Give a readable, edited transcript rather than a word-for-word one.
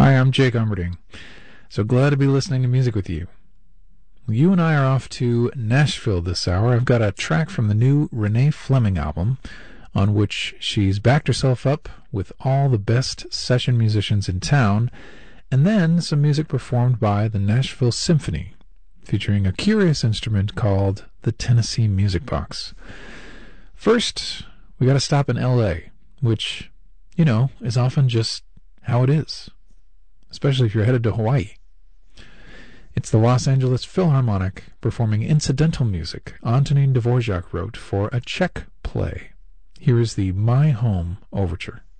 Hi, I'm Jake Umberding. So glad to be listening to music with you. You and I are off to Nashville this hour. I've got a track from the new Renee Fleming album on which she's backed herself up with all the best session musicians in town, and then some music performed by the Nashville Symphony, featuring a curious instrument called the Tennessee Music Box. First, we got to stop in L.A., which, is often just how it is, especially if you're headed to Hawaii. It's the Los Angeles Philharmonic performing incidental music Antonin Dvorak wrote for a Czech play. Here is the My Home Overture.